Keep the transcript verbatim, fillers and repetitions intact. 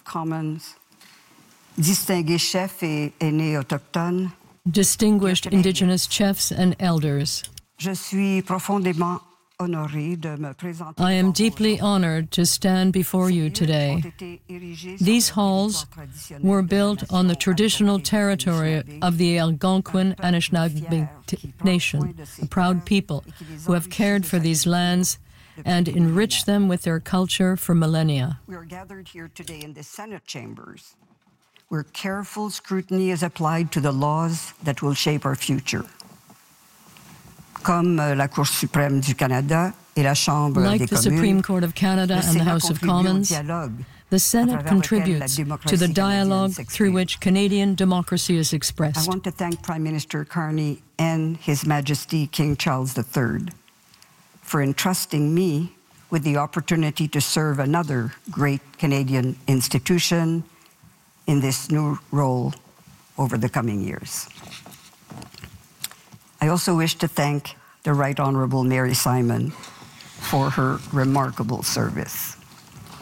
Commons, distingués chefs et aînés autochtones, distinguished Indigenous chiefs and elders, je suis profondément honorée de me présenter. I am deeply honored to stand before you today. These halls were built on the traditional territory of the Algonquin Anishinaabe Nation, a proud people who have cared for these lands and enriched them with their culture for millennia. We are gathered here today in the Senate chambers, where careful scrutiny is applied to the laws that will shape our future. Comme la Cour suprême du Canada et la Chambre like des the communes, Supreme Court of Canada and the House of Commons, the Senate contributes to the dialogue through which Canadian democracy is I expressed. want to thank Prime Minister Carney and His Majesty King Charles the Third for entrusting me with the opportunity to serve another great Canadian institution in this new role over the coming years. I also wish to thank the Right Honourable Mary Simon for her remarkable service.